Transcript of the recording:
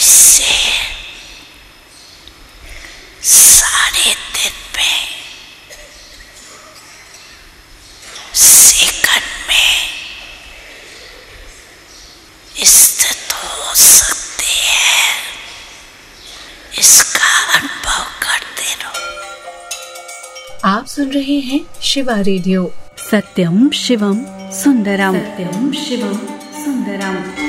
ऐसे सारे दिन में, सेकंड में स्थित हो सकते हैं, इसका अनुभव करते रहो। आप सुन रहे हैं शिवा रेडियो। सत्यम शिवम सुंदरम। सत्यम शिवम सुंदरम।